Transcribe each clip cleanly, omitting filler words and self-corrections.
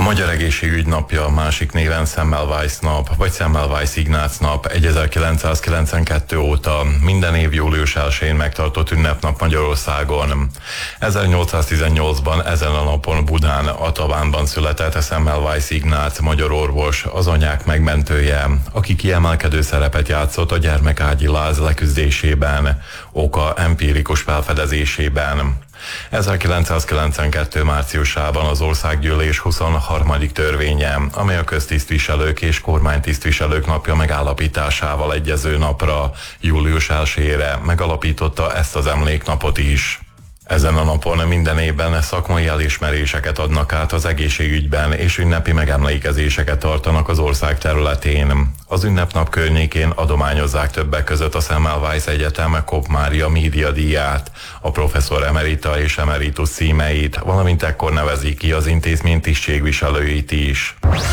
Magyar Egészségügy napja, a másik néven Semmelweis nap, vagy Semmelweis Ignác nap 1992 óta minden év július 1-én megtartott ünnepnap Magyarországon. 1818-ban ezen a napon Budán, a Tabánban született Semmelweis Ignác magyar orvos, az anyák megmentője, aki kiemelkedő szerepet játszott a gyermekágyi láz leküzdésében, oka empirikus felfedezésében. 1992. márciusában az Országgyűlés 23. törvénye, amely a köztisztviselők és kormánytisztviselők napja megállapításával egyező napra, július 1-ére megalapította ezt az emléknapot is. Ezen a napon minden évben szakmai elismeréseket adnak át az egészségügyben, és ünnepi megemlékezéseket tartanak az ország területén. Az ünnepnap környékén adományozzák többek között a Semmelweis Egyetem Kopp Mária Média díját, a professzor emerita és emeritus címeit, valamint ekkor nevezik ki az intézmény tisztségviselőit is.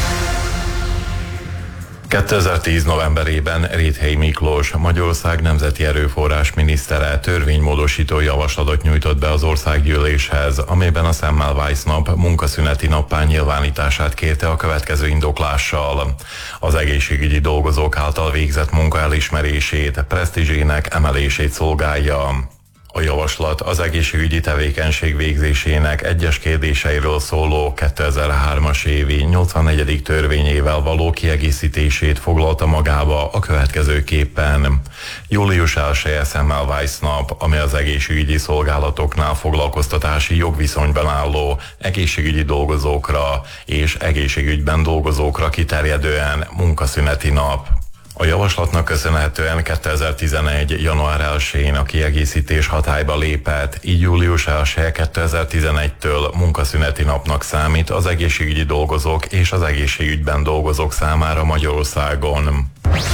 2010. novemberében Réthely Miklós, Magyarország nemzeti erőforrás minisztere törvénymódosító javaslatot nyújtott be az Országgyűléshez, amelyben a Semmelweis nap munkaszüneti nappá nyilvánítását kérte a következő indoklással: az egészségügyi dolgozók által végzett munka elismerését, presztízsének emelését szolgálja. A javaslat az egészségügyi tevékenység végzésének egyes kérdéseiről szóló 2003-as évi 84. törvényével való kiegészítését foglalta magába a következőképpen. Július 1-e Semmelweis nap, ami az egészségügyi szolgálatoknál foglalkoztatási jogviszonyban álló egészségügyi dolgozókra és egészségügyben dolgozókra kiterjedően munkaszüneti nap. A javaslatnak köszönhetően 2011. január 1-én a kiegészítés hatályba lépett, így július 1-e 2011-től munkaszüneti napnak számít az egészségügyi dolgozók és az egészségügyben dolgozók számára Magyarországon.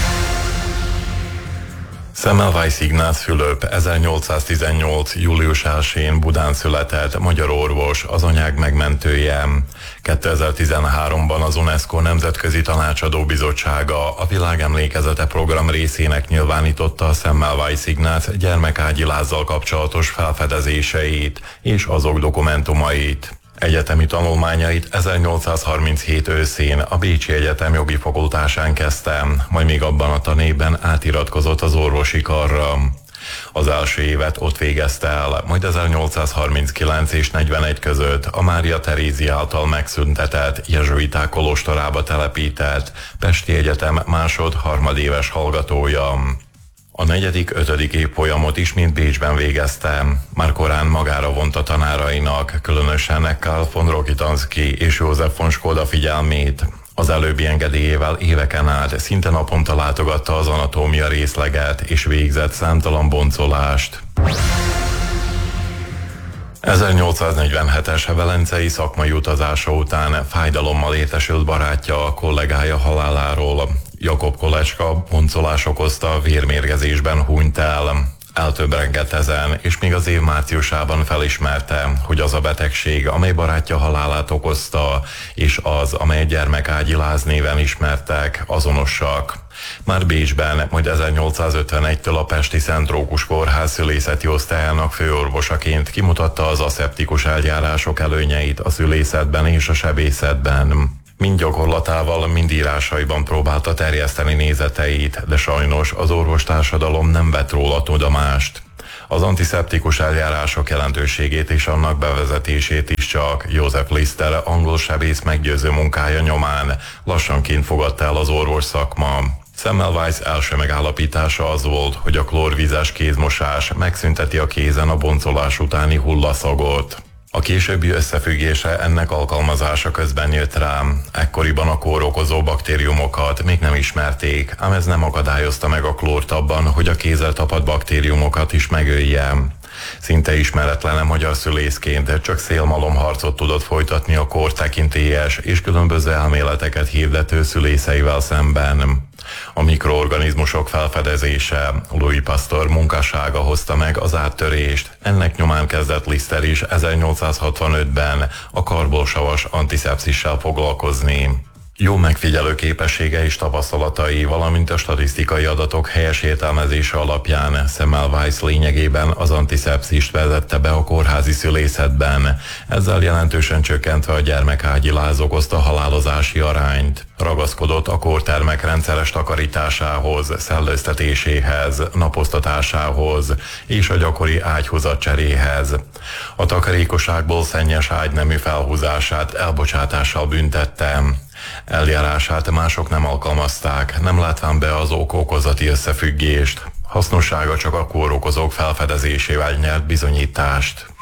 Semmelweis Ignác Fülöp 1818. július 1-én Budán született, magyar orvos, az anyák megmentője. 2013-ban az UNESCO Nemzetközi Tanácsadó Bizottsága a Világemlékezete program részének nyilvánította a Semmelweis Ignác gyermekágyi lázzal kapcsolatos felfedezéseit és azok dokumentumait. Egyetemi tanulmányait 1837 őszén a Bécsi Egyetem jogi fakultásán kezdte, majd még abban a tanévben átiratkozott az orvosi karra. Az első évet ott végezte el, majd 1839 és 41 között a Mária Terézia által megszüntetett jezsuiták kolostorába telepített Pesti Egyetem másod-harmadéves hallgatója. A 4.-5. évfolyamot ismét Bécsben végezte. Már korán magára vonta tanárainak, különösen Karl von Rokitansky és József von Skoda figyelmét. Az előbbi engedélyével éveken át szinte naponta látogatta az anatómia részleget, és végzett számtalan boncolást. 1847-es velencei szakmai utazása után fájdalommal értesült barátja, a kollégája haláláról. Jakob Kolecska boncolás okozta vérmérgezésben hunyt el. Eltöprengett ezen, és még az év márciusában felismerte, hogy az a betegség, amely barátja halálát okozta, és az, amely gyermekágyi láz néven ismertek, azonosak. Már Bécsben, majd 1851-től a Pesti Szent Rókus Kórház szülészeti osztályának főorvosaként kimutatta az aszeptikus eljárások előnyeit a szülészetben és a sebészetben. Mind gyakorlatával, mind írásaiban próbálta terjeszteni nézeteit, de sajnos az orvostársadalom nem vett róla tudomást. Az antiszeptikus eljárások jelentőségét és annak bevezetését is csak Joseph Lister angol sebész meggyőző munkája nyomán lassanként fogadta el az orvos szakma. Semmelweis első megállapítása az volt, hogy a klórvízes kézmosás megszünteti a kézen a boncolás utáni hullaszagot. A későbbi összefüggése ennek alkalmazása közben jött rám. Ekkoriban a kór okozó baktériumokat még nem ismerték, ám ez nem akadályozta meg a klórt abban, hogy a kézzel tapadt baktériumokat is megölje. Szinte ismeretlen magyar szülészként csak szélmalomharcot tudott folytatni a kór tekintélyes és különböző elméleteket hirdető szülészeivel szemben. A mikroorganizmusok felfedezése, Louis Pasteur munkássága hozta meg az áttörést. Ennek nyomán kezdett Lister is 1865-ben a karbólsavas antiszepszissel foglalkozni. Jó megfigyelő képessége és tapasztalatai, valamint a statisztikai adatok helyes értelmezése alapján Semmelweis lényegében az antiszepszist vezette be a kórházi szülészetben, ezzel jelentősen csökkentve a gyermekágyi láz okozta halálozási arányt. Ragaszkodott a kórtermek rendszeres takarításához, szellőztetéséhez, naposztatásához és a gyakori ágyhúzatcseréhez. A takarékosságból szennyes ágynemű felhúzását elbocsátással büntette. Eljárását mások nem alkalmazták, nem látván be az ok-okozati összefüggést. Hasznossága csak a kórokozók felfedezésével nyert bizonyítást.